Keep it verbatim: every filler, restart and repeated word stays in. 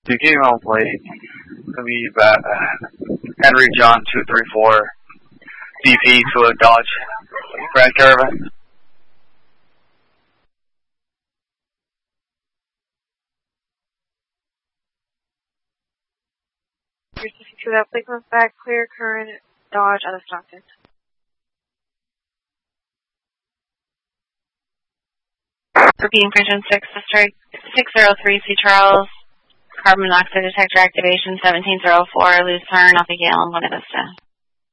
You came home late. Gonna be about uh, Henry John two three four D P to a Dodge Grand Caravan. To that Plymouth back, clear current Dodge out of Stockton. Repeating Franklin six, District six zero three, C. Charles, carbon monoxide detector activation seventeen zero four, Lucerne, Alpha Gale, and Buena Vista.